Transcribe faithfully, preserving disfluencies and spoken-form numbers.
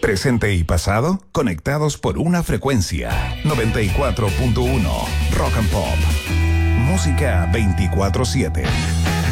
Presente y pasado conectados por una frecuencia. noventa y cuatro punto uno Rock and Pop. Música veinticuatro siete.